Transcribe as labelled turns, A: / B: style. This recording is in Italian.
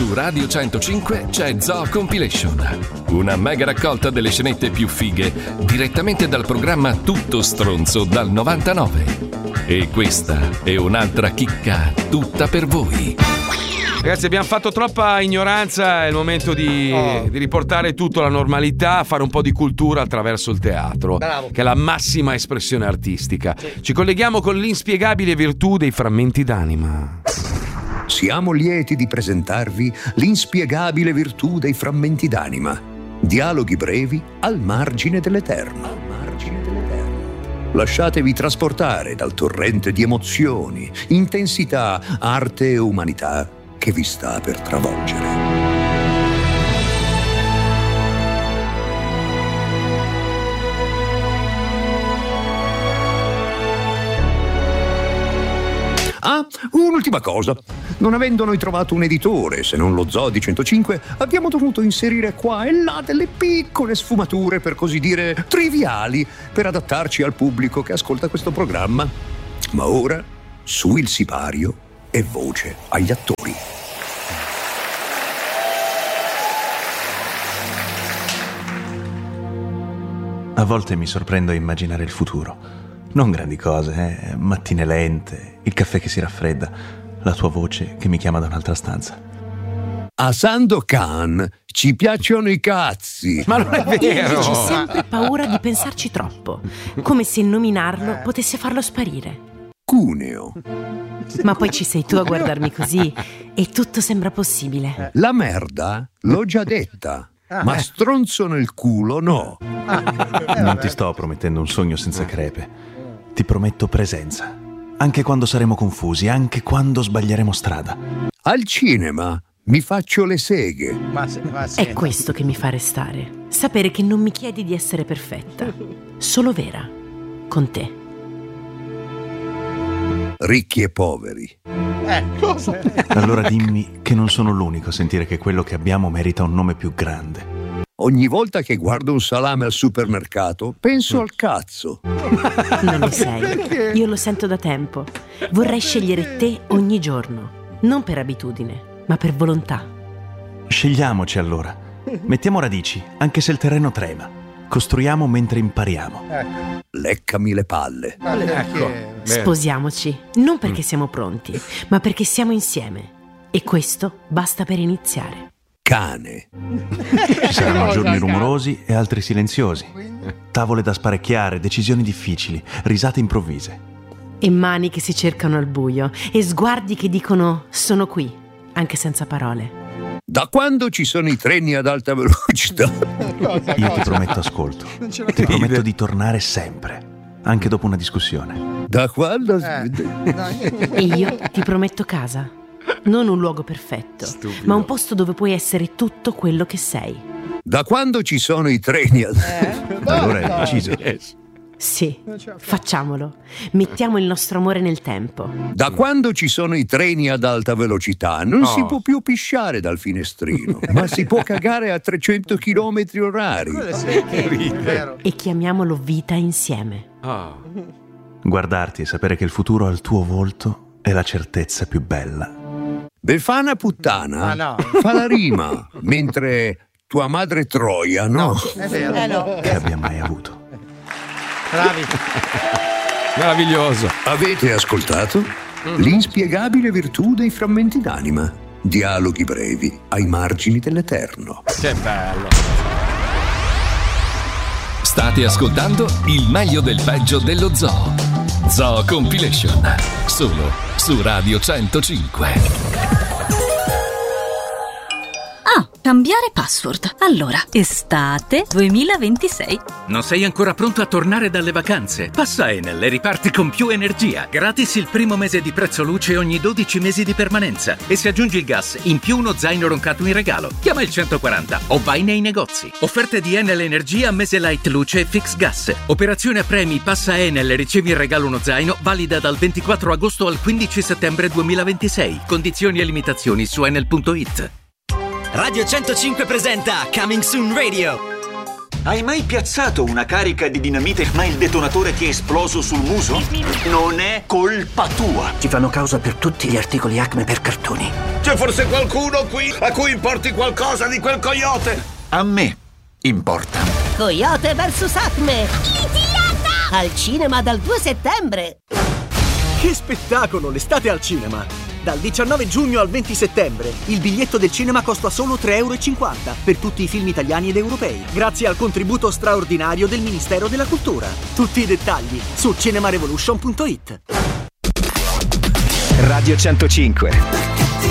A: Su Radio 105 c'è Zoo Compilation, una mega raccolta delle scenette più fighe direttamente dal programma Tutto Stronzo dal 99. E questa è un'altra chicca tutta per voi.
B: Ragazzi, abbiamo fatto troppa ignoranza, è il momento di riportare tutto alla normalità, fare un po' di cultura attraverso il teatro. Bravo. Che è la massima espressione artistica. Sì. Ci colleghiamo con l'inspiegabile virtù dei frammenti d'anima.
C: Siamo lieti di presentarvi l'inspiegabile virtù dei frammenti d'anima. Dialoghi brevi al margine dell'eterno. Lasciatevi trasportare dal torrente di emozioni, intensità, arte e umanità che vi sta per travolgere. Ah, un'ultima cosa. Non avendo noi trovato un editore, se non lo Zoo di 105, abbiamo dovuto inserire qua e là delle piccole sfumature, per così dire, triviali, per adattarci al pubblico che ascolta questo programma. Ma ora, su il sipario e voce agli attori.
D: A volte mi sorprendo a immaginare il futuro. Non grandi cose, mattine lente, il caffè che si raffredda, la tua voce che mi chiama da un'altra stanza.
C: A Sandokan ci piacciono i cazzi.
B: Ma non è vero!
E: Ho sempre paura di pensarci troppo, come se nominarlo potesse farlo sparire.
C: Cuneo.
E: Ma poi ci sei tu a guardarmi così e tutto sembra possibile.
C: La merda l'ho già detta, ma stronzo nel culo no.
D: Non ti sto promettendo un sogno senza crepe. Ti prometto presenza, anche quando saremo confusi, anche quando sbaglieremo strada.
C: Al cinema mi faccio le seghe.
E: È questo che mi fa restare. Sapere che non mi chiedi di essere perfetta, solo vera, con te.
C: Ricchi e poveri.
D: Cosa? Allora dimmi che non sono l'unico a sentire che quello che abbiamo merita un nome più grande.
C: Ogni volta che guardo un salame al supermercato, penso al cazzo.
E: Non lo sei. Io lo sento da tempo. Vorrei scegliere te ogni giorno. Non per abitudine, ma per volontà.
D: Scegliamoci allora. Mettiamo radici, anche se il terreno trema. Costruiamo mentre impariamo.
C: Leccami le palle.
B: Ecco.
E: Sposiamoci. Non perché siamo pronti, ma perché siamo insieme. E questo basta per iniziare.
C: Cane.
D: Ci saranno giorni rumorosi e altri silenziosi. Tavole da sparecchiare, decisioni difficili, risate improvvise.
E: E mani che si cercano al buio. E sguardi che dicono sono qui, anche senza parole.
C: Da quando ci sono i treni ad alta velocità?
D: Io ti prometto ascolto. Ti prometto di tornare sempre, anche dopo una discussione.
C: Da quando?
E: E io ti prometto casa. Non un luogo perfetto, ma un posto dove puoi essere tutto quello che sei.
C: Da quando ci sono i treni ad...
D: Allora è deciso.
E: Sì, facciamolo. Mettiamo il nostro amore nel tempo.
C: Da quando ci sono i treni ad alta velocità non si può più pisciare dal finestrino, ma si può cagare a 300 km orari.
E: E chiamiamolo vita insieme.
D: Guardarti e sapere che il futuro ha il tuo volto è la certezza più bella.
C: Befana puttana fa la rima, mentre tua madre Troia no.
F: È vero.
D: Che abbia mai avuto.
F: Bravi.
B: Meraviglioso.
C: Avete ascoltato l'inspiegabile virtù dei frammenti d'anima. Dialoghi brevi ai margini dell'eterno.
B: Che bello.
A: State ascoltando il meglio del peggio dello zoo. Zoo Compilation. Solo su Radio 105.
G: Cambiare password. Allora, estate 2026.
H: Non sei ancora pronto a tornare dalle vacanze? Passa Enel e riparti con più energia. Gratis il primo mese di prezzo luce ogni 12 mesi di permanenza. E se aggiungi il gas, in più uno zaino roncato in regalo. Chiama il 140 o vai nei negozi. Offerte di Enel Energia, mese light luce e fix gas. Operazione a premi, passa Enel e ricevi in regalo uno zaino, valida dal 24 agosto al 15 settembre 2026. Condizioni e limitazioni su enel.it.
I: Radio 105 presenta Coming Soon Radio.
J: Hai mai piazzato una carica di dinamite ma il detonatore ti è esploso sul muso? Non è colpa tua.
K: Ci fanno causa per tutti gli articoli Acme per cartoni.
J: Ti
K: C'è forse qualcuno qui a cui importi qualcosa di quel coyote?
J: A me importa.
L: Coyote vs Acme. Litiata! Al cinema dal 2 settembre.
M: Che spettacolo, l'estate al cinema! Dal 19 giugno al 20 settembre il biglietto del cinema costa solo 3,50 € per tutti i film italiani ed europei, grazie al contributo straordinario del Ministero della Cultura. Tutti i dettagli su cinemarevolution.it.
N: Radio 105.